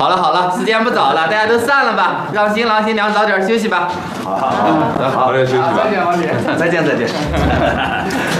好了好了，时间不早了，大家都散了吧，让新郎新娘早点休息吧。 好，早点休息吧。 再见，王姐。 再见再见。